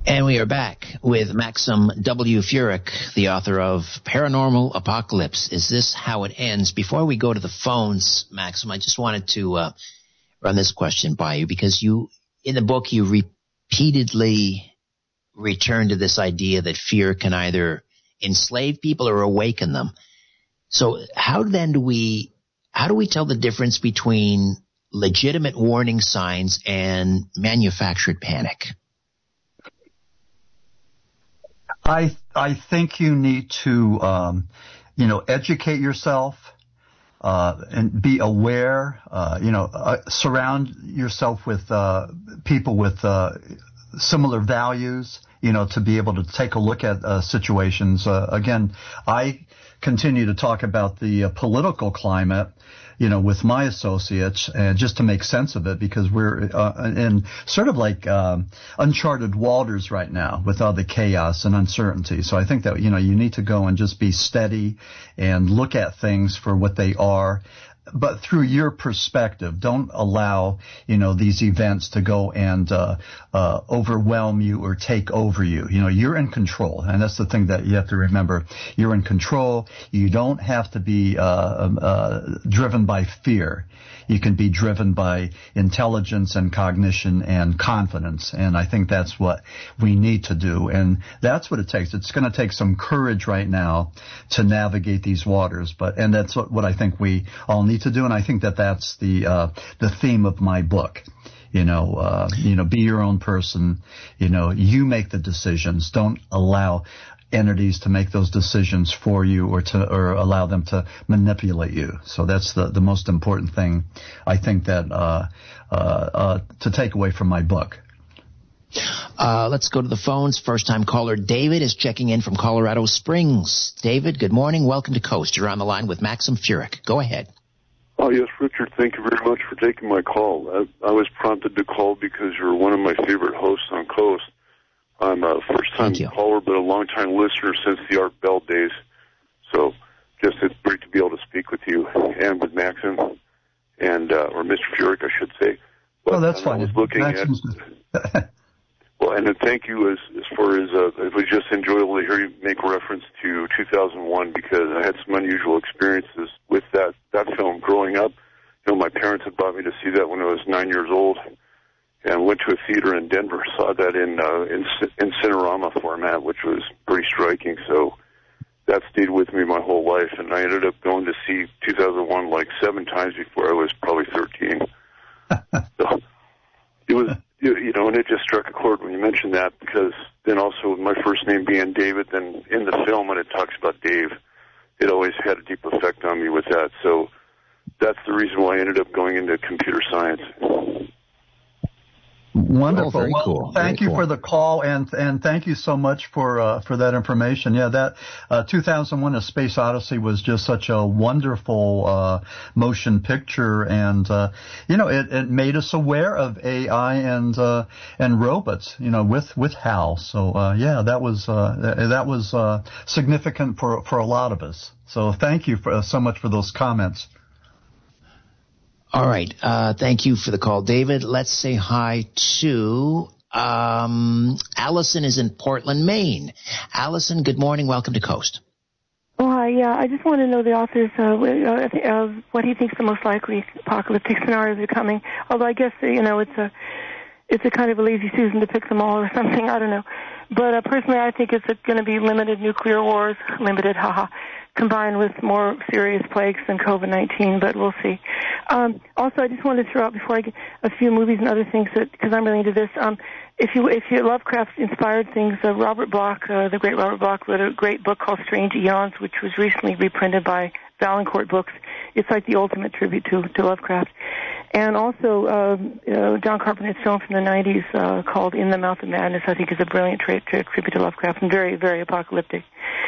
And we are back with Maxim W. Furyk, the author of Paranormal Apocalypse. Is This How It Ends? Before we go to the phones, Maxim, I just wanted to run this question by you, because in the book, you repeatedly return to this idea that fear can either enslave people or awaken them. So how do we tell the difference between legitimate warning signs and manufactured panic? I think you need to, educate yourself, and be aware, surround yourself with, people with, similar values, to be able to take a look at, situations. Again, I continue to talk about the political climate, with my associates, and just to make sense of it, because we're in sort of like uncharted waters right now with all the chaos and uncertainty. So I think that, you need to go and just be steady and look at things for what they are, but through your perspective. Don't allow, these events to go and overwhelm you or take over you. You're in control, and that's the thing that you have to remember. You're in control. You don't have to be driven by fear. You can be driven by intelligence and cognition and confidence, and I think that's what we need to do, and that's what it takes. It's going to take some courage right now to navigate these waters, and that's what I think we all need to do, and I think that that's the theme of my book. Be your own person. You make the decisions. Don't allow entities to make those decisions for you or allow them to manipulate you. So that's the most important thing, I think, that to take away from my book. Let's go to the phones. First-time caller David is checking in from Colorado Springs. David, good morning. Welcome to Coast. You're on the line with Maxim Furyk. Go ahead. Oh, yes, Richard, thank you very much for taking my call. I was prompted to call because you're one of my favorite hosts on Coast. I'm a first-time caller, but a long-time listener since the Art Bell days. So just it's great to be able to speak with you and with Maxim, and or Mr. Furyk, I should say. But, that's fine. I was looking at... Well, and then thank you as far as it was just enjoyable to hear you make reference to 2001, because I had some unusual experiences with that film growing up. My parents had brought me to see that when I was 9 years old, and went to a theater in Denver, saw that in Cinerama format, which was pretty striking. So that stayed with me my whole life, and I ended up going to see 2001 like 7 times before I was probably 13. So it was, and it just struck a chord when you mentioned that, because then also my first name being David, then in the film when it talks about Dave, it always had a deep effect on me with that. So that's the reason why I ended up going into computer science. Wonderful. Very cool. Thank you for the call, and thank you so much for that information. Yeah, that 2001: A Space Odyssey was just such a wonderful motion picture, and it made us aware of AI and robots, with HAL. So that was significant for a lot of us. So thank you so much for those comments. All right. Thank you for the call, David. Let's say hi to Allison is in Portland, Maine. Allison, good morning. Welcome to Coast. Oh, hi. Yeah, I just want to know the author's what he thinks the most likely apocalyptic scenarios are coming. Although I guess it's a kind of a lazy Susan to pick them all or something. I don't know. But personally, I think it's going to be limited nuclear wars, combined with more serious plagues than COVID-19, but we'll see. Also, I just wanted to throw out before I get a few movies and other things, because I'm really into this. If you Lovecraft-inspired things, Robert Bloch, the great Robert Bloch, wrote a great book called Strange Eons, which was recently reprinted by Valancourt Books. It's like the ultimate tribute to Lovecraft. And also, John Carpenter's film from the 90s called In the Mouth of Madness, I think is a brilliant tribute to Lovecraft and very, very apocalyptic.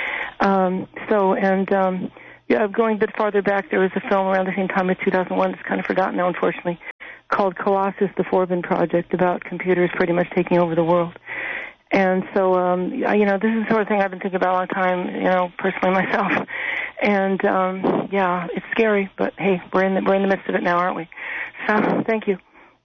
Going a bit farther back, there was a film around the same time as 2001 that's kind of forgotten now, unfortunately, called Colossus, the Forbin Project, about computers pretty much taking over the world. And so, this is the sort of thing I've been thinking about a long time, personally myself. And, it's scary, but hey, we're in the midst of it now, aren't we? So, thank you.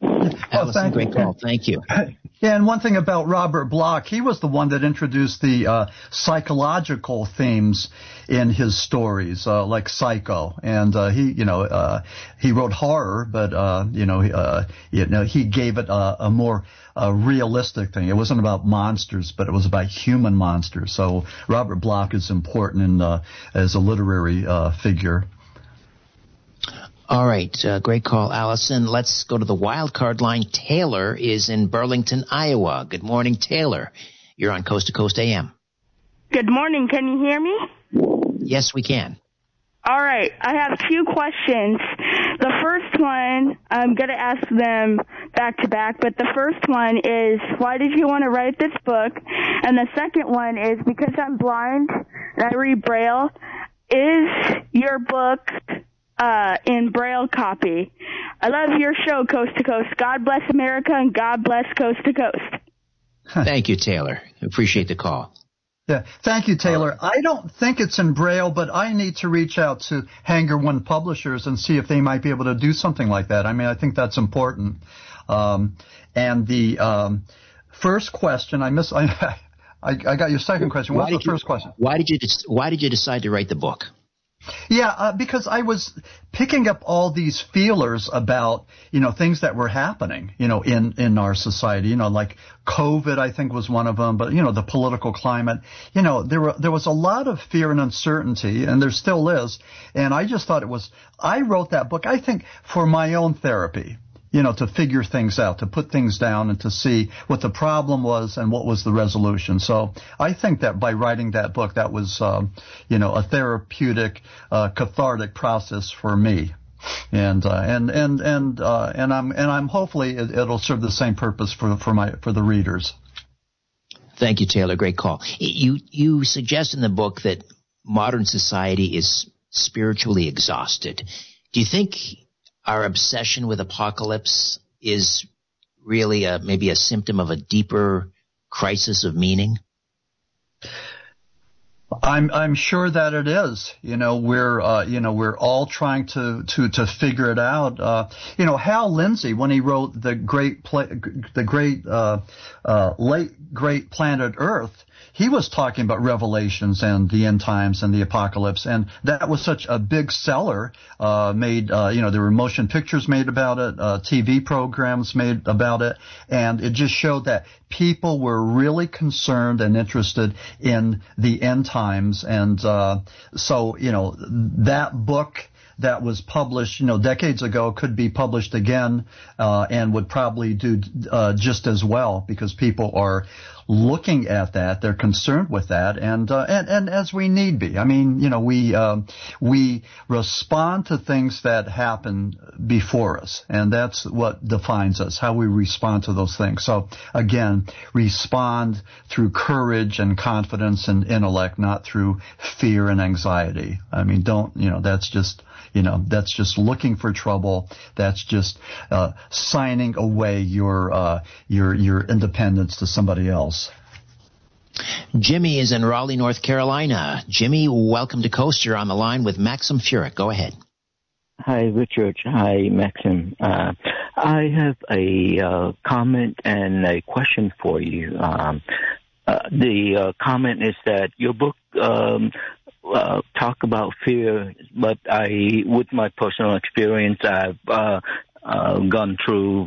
Allison, great call. Thank you. Yeah, and one thing about Robert Bloch, he was the one that introduced the psychological themes in his stories, like Psycho, and he wrote horror, but he gave it a more realistic thing. It wasn't about monsters, but it was about human monsters. So Robert Bloch is important as a literary figure. All right. Great call, Allison. Let's go to the wild card line. Taylor is in Burlington, Iowa. Good morning, Taylor. You're on Coast to Coast AM. Good morning. Can you hear me? Yes, we can. All right. I have two questions. The first one, I'm going to ask them back to back, but the first one is, why did you want to write this book? And the second one is, because I'm blind and I read Braille, is your book in Braille copy? I love your show, Coast to Coast. God bless America and God bless Coast to Coast. Thank you, Taylor. Appreciate the call. Yeah, thank you, Taylor. I don't think it's in Braille, but I need to reach out to Hanger One Publishers and see if they might be able to do something like that. I mean, I think that's important. And the first question, I got your second question. What was the first question? Why did you decide to write the book? Yeah, because I was picking up all these feelers about, things that were happening, in our society, like COVID, I think was one of them, but, the political climate, there was a lot of fear and uncertainty, and there still is. And I just thought I wrote that book, I think, for my own therapy. To figure things out, to put things down and to see what the problem was and what was the resolution. So I think that by writing that book, that was, a therapeutic, cathartic process for me. And I'm hopefully it'll serve the same purpose for the readers. Thank you, Taylor. Great call. You suggest in the book that modern society is spiritually exhausted. Do you think our obsession with apocalypse is really maybe a symptom of a deeper crisis of meaning? I'm sure that it is. We're all trying to figure it out. Hal Lindsey, when he wrote the late great planet Earth, he was talking about Revelations and the end times and the apocalypse, and that was such a big seller. There were motion pictures made about it, TV programs made about it, and it just showed that people were really concerned and interested in the end times. And so that book that was published, decades ago could be published again and would probably do just as well, because people are looking at that, they're concerned with that, and as we need be. I mean, we respond to things that happen before us, and that's what defines us, how we respond to those things. So again, respond through courage and confidence and intellect, not through fear and anxiety. I mean, that's just looking for trouble. That's just signing away your independence to somebody else. Jimmy is in Raleigh, North Carolina. Jimmy, welcome to Coast. You're on the line with Maxim Furyk. Go ahead. Hi, Richard. Hi, Maxim. I have a comment and a question for you. The comment is that your book talk about fear, but with my personal experience, I've gone through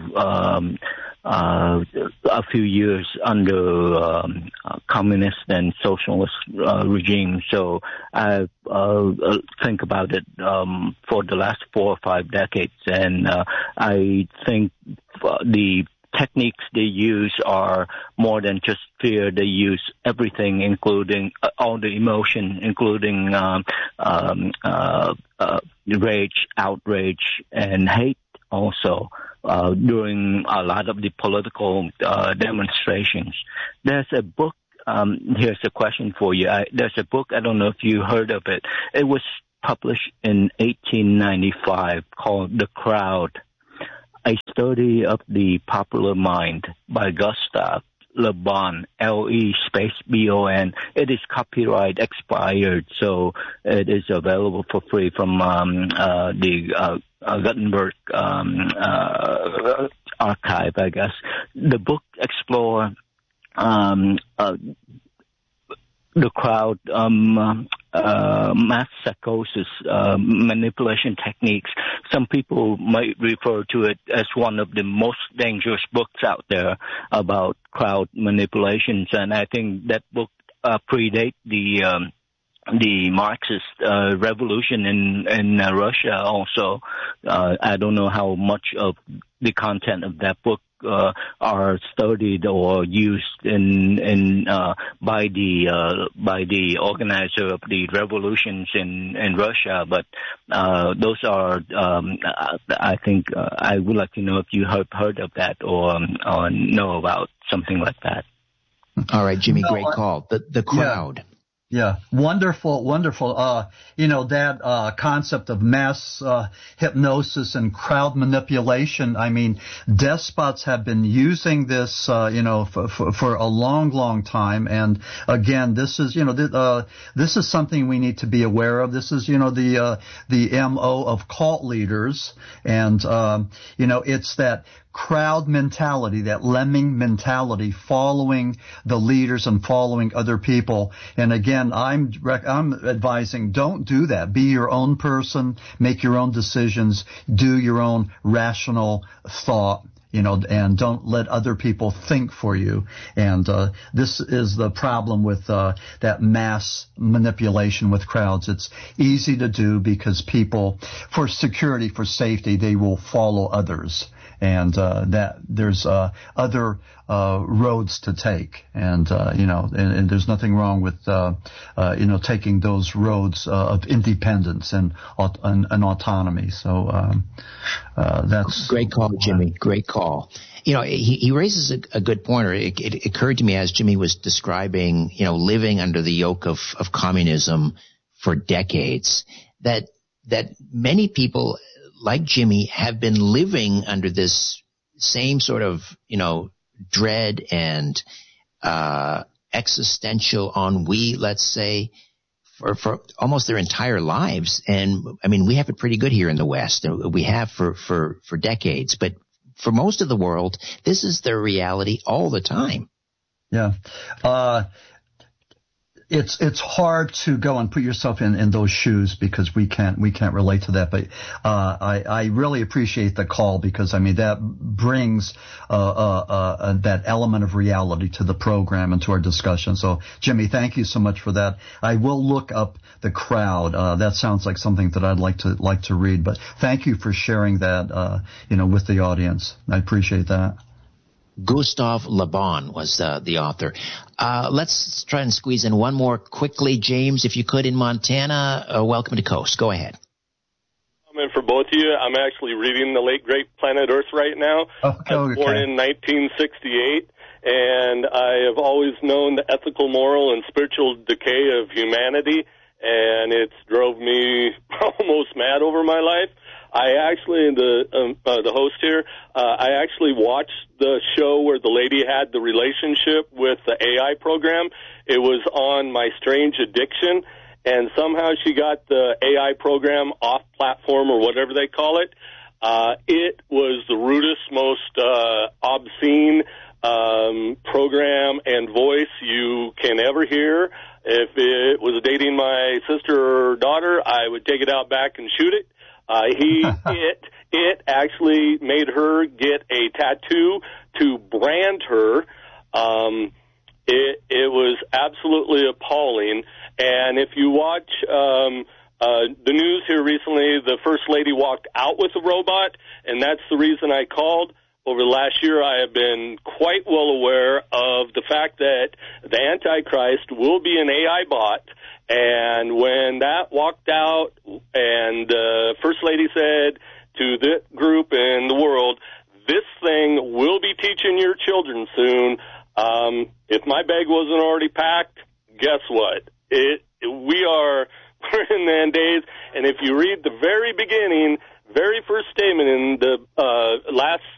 a few years under communist and socialist regime. So I think about it for the last 4 or 5 decades, and I think the techniques they use are more than just fear. They use everything, including all the emotion, including rage, outrage, and hate also during a lot of the political demonstrations. There's a book, here's a question for you. There's a book, I don't know if you heard of it. It was published in 1895 called The Crowd, A Study of the Popular Mind by Gustave Le Bon, L-E-B-O-N. It is copyright expired, so it is available for free from the Gutenberg archive, I guess. The book explore the crowd mass psychosis manipulation techniques. Some people might refer to it as one of the most dangerous books out there about crowd manipulations, and I think that book predates the Marxist revolution in Russia also. I don't know how much of the content of that book are studied or used by the organizer of the revolutions in Russia, but those are I think I would like to know if you have heard of that or know about something like that. All right, Jimmy, great call. The crowd. Yeah, wonderful. That concept of mass hypnosis and crowd manipulation. I mean, despots have been using this, for a long, long time. And again, this is something we need to be aware of. This is, the MO of cult leaders, and it's that crowd mentality, that lemming mentality, following the leaders and following other people. And again, I'm advising, don't do that. Be your own person, make your own decisions, do your own rational thought, and don't let other people think for you. And this is the problem with that mass manipulation with crowds. It's easy to do because people, for security, for safety, they will follow others. And that there's other roads to take, and and there's nothing wrong with taking those roads of independence and autonomy. So that's great call, Jimmy. Great call. He raises a good point. It occurred to me as Jimmy was describing, living under the yoke of communism for decades, that many people like Jimmy have been living under this same sort of, dread and existential ennui, let's say, for almost their entire lives. And I mean, we have it pretty good here in the West. We have for decades, but for most of the world, this is their reality all the time. Yeah. It's hard to go and put yourself in those shoes because we can't relate to that. But I really appreciate the call because that brings that element of reality to the program and to our discussion. So Jimmy, thank you so much for that. I will look up the crowd. That sounds like something that I'd like to read. But thank you for sharing that with the audience. I appreciate that. Gustav Le Bon was the author. Let's try and squeeze in one more quickly. James, if you could, in Montana. Welcome to Coast. Go ahead. And for both of you, I'm actually reading The Late Great Planet Earth right now. Okay. I was born in 1968, and I have always known the ethical, moral, and spiritual decay of humanity, and it's drove me almost mad over my life. I actually, the host here, I actually watched the show where the lady had the relationship with the AI program. It was on My Strange Addiction, and somehow she got the AI program off platform or whatever they call it. It was the rudest, most obscene program and voice you can ever hear. If it was dating my sister or daughter, I would take it out back and shoot it. It actually made her get a tattoo to brand her. It was absolutely appalling. And if you watch the news here recently, the First Lady walked out with a robot, and that's the reason I called. Over the last year, I have been quite well aware of the fact that the Antichrist will be an AI bot. And when that walked out and the First Lady said to the group and the world, this thing will be teaching your children soon, if my bag wasn't already packed, guess what? We're in the end days, and if you read the very beginning, very first statement in the last